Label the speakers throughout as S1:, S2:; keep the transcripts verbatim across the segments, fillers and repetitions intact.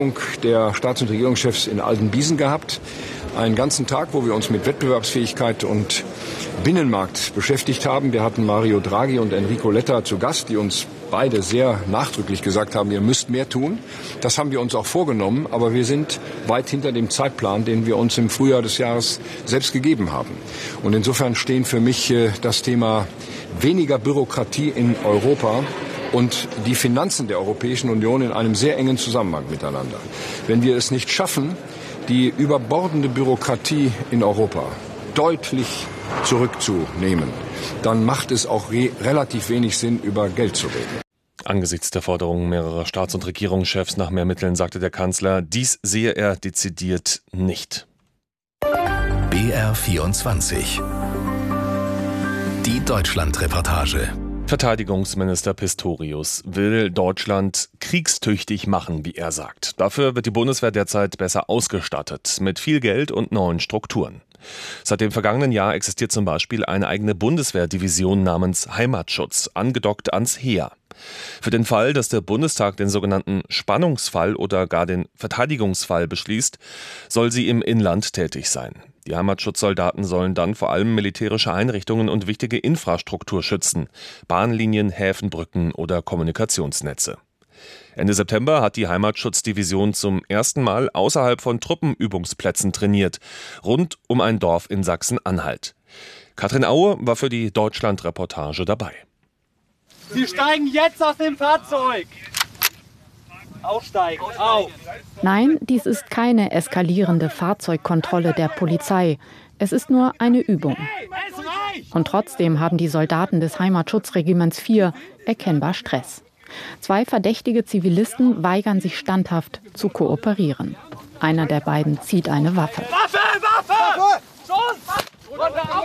S1: Der Staats- und Regierungschefs in Altenbiesen gehabt. Einen ganzen Tag, wo wir uns mit Wettbewerbsfähigkeit und Binnenmarkt beschäftigt haben. Wir hatten Mario Draghi und Enrico Letta zu Gast, die uns beide sehr nachdrücklich gesagt haben, ihr müsst mehr tun. Das haben wir uns auch vorgenommen, aber wir sind weit hinter dem Zeitplan, den wir uns im Frühjahr des Jahres selbst gegeben haben. Und insofern stehen für mich das Thema weniger Bürokratie in Europa und die Finanzen der Europäischen Union in einem sehr engen Zusammenhang miteinander. Wenn wir es nicht schaffen, die überbordende Bürokratie in Europa deutlich zurückzunehmen, dann macht es auch re- relativ wenig Sinn, über Geld zu reden.
S2: Angesichts der Forderungen mehrerer Staats- und Regierungschefs nach mehr Mitteln sagte der Kanzler, dies sehe er dezidiert nicht.
S3: B R vierundzwanzig. Die Deutschland-Reportage.
S2: Verteidigungsminister Pistorius will Deutschland kriegstüchtig machen, wie er sagt. Dafür wird die Bundeswehr derzeit besser ausgestattet, mit viel Geld und neuen Strukturen. Seit dem vergangenen Jahr existiert zum Beispiel eine eigene Bundeswehrdivision namens Heimatschutz, angedockt ans Heer. Für den Fall, dass der Bundestag den sogenannten Spannungsfall oder gar den Verteidigungsfall beschließt, soll sie im Inland tätig sein. Die Heimatschutzsoldaten sollen dann vor allem militärische Einrichtungen und wichtige Infrastruktur schützen, Bahnlinien, Häfen, Brücken oder Kommunikationsnetze. Ende September hat die Heimatschutzdivision zum ersten Mal außerhalb von Truppenübungsplätzen trainiert, rund um ein Dorf in Sachsen-Anhalt. Katrin Aue war für die Deutschland-Reportage dabei.
S4: Sie steigen jetzt aus dem Fahrzeug! Aufsteigen, auf!
S5: Nein, dies ist keine eskalierende Fahrzeugkontrolle der Polizei. Es ist nur eine Übung. Und trotzdem haben die Soldaten des Heimatschutzregiments vier erkennbar Stress. Zwei verdächtige Zivilisten weigern sich standhaft zu kooperieren. Einer der beiden zieht eine Waffe.
S4: Waffe, Waffe! Schuss!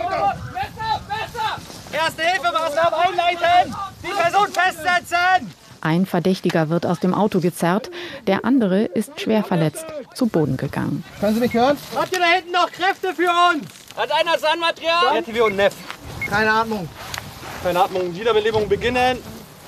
S4: Messer, Messer! Erste-Hilfe-Maßnahmen einleiten! Die Person festsetzen!
S5: Ein Verdächtiger wird aus dem Auto gezerrt, der andere ist schwer verletzt zu Boden gegangen.
S6: Können Sie mich hören?
S4: Habt ihr da hinten noch Kräfte für uns? Hat einer Sandmaterial? R T W und Neff.
S6: Keine Atmung.
S4: Keine Atmung. Wiederbelebung beginnen.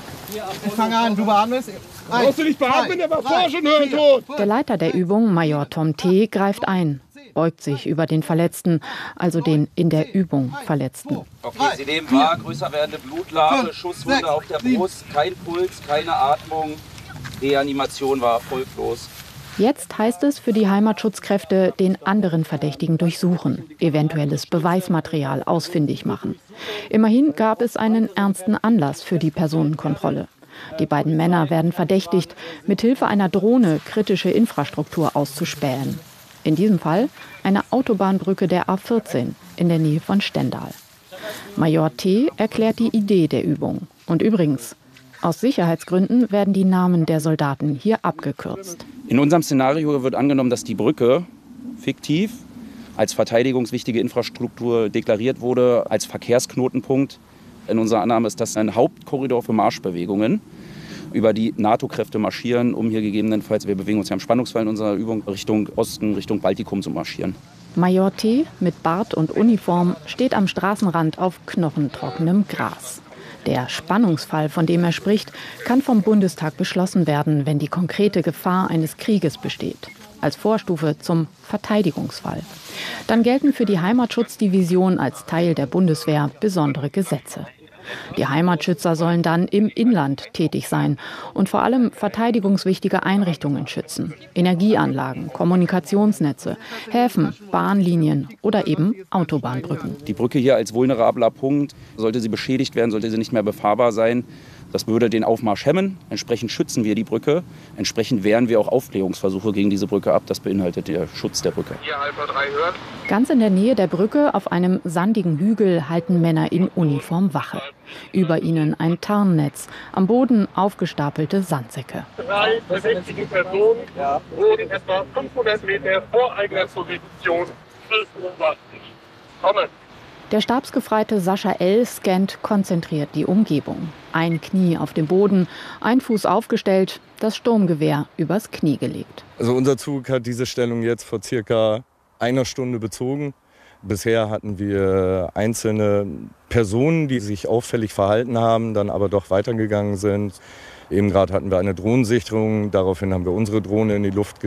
S6: Ich fange an, du beatmest.
S7: Brauchst du nicht beatmen, der war vorher schon hirntot.
S5: Der Leiter der Übung, Major Tom T., greift ein, beugt sich über den Verletzten, also den in der Übung Verletzten.
S8: Okay, Sie nehmen wahr, größer werdende Blutlache, Schusswunde auf der Brust, kein Puls, keine Atmung, Reanimation war erfolglos.
S5: Jetzt heißt es für die Heimatschutzkräfte, den anderen Verdächtigen durchsuchen, eventuelles Beweismaterial ausfindig machen. Immerhin gab es einen ernsten Anlass für die Personenkontrolle. Die beiden Männer werden verdächtigt, mithilfe einer Drohne kritische Infrastruktur auszuspähen. In diesem Fall eine Autobahnbrücke der A vierzehn in der Nähe von Stendal. Major T. erklärt die Idee der Übung. Und übrigens, aus Sicherheitsgründen werden die Namen der Soldaten hier abgekürzt.
S8: In unserem Szenario wird angenommen, dass die Brücke fiktiv als verteidigungswichtige Infrastruktur deklariert wurde, als Verkehrsknotenpunkt. In unserer Annahme ist das ein Hauptkorridor für Marschbewegungen, über die NATO-Kräfte marschieren, um hier gegebenenfalls, wir bewegen uns ja im Spannungsfall in unserer Übung, Richtung Osten, Richtung Baltikum zu marschieren.
S5: Major T. mit Bart und Uniform steht am Straßenrand auf knochentrockenem Gras. Der Spannungsfall, von dem er spricht, kann vom Bundestag beschlossen werden, wenn die konkrete Gefahr eines Krieges besteht. Als Vorstufe zum Verteidigungsfall. Dann gelten für die Heimatschutzdivision als Teil der Bundeswehr besondere Gesetze. Die Heimatschützer sollen dann im Inland tätig sein und vor allem verteidigungswichtige Einrichtungen schützen. Energieanlagen, Kommunikationsnetze, Häfen, Bahnlinien oder eben Autobahnbrücken.
S8: Die Brücke hier als vulnerabler Punkt, sollte sie beschädigt werden, sollte sie nicht mehr befahrbar sein, das würde den Aufmarsch hemmen. Entsprechend schützen wir die Brücke. Entsprechend wehren wir auch Aufklärungsversuche gegen diese Brücke ab. Das beinhaltet der Schutz der Brücke.
S7: Hier Alpha drei hört.
S5: Ganz in der Nähe der Brücke auf einem sandigen Hügel halten Männer in Uniform Wache. Über ihnen ein Tarnnetz, am Boden aufgestapelte Sandsäcke.
S7: Drei verdächtige Personen wurden etwa fünfhundert Meter vor eigener Position beobachtet. Kommen.
S5: Der Stabsgefreite Sascha L. scannt konzentriert die Umgebung. Ein Knie auf dem Boden, ein Fuß aufgestellt, das Sturmgewehr übers Knie gelegt.
S9: Also unser Zug hat diese Stellung jetzt vor circa einer Stunde bezogen. Bisher hatten wir einzelne Personen, die sich auffällig verhalten haben, dann aber doch weitergegangen sind. Eben gerade hatten wir eine Drohnensichtung, daraufhin haben wir unsere Drohne in die Luft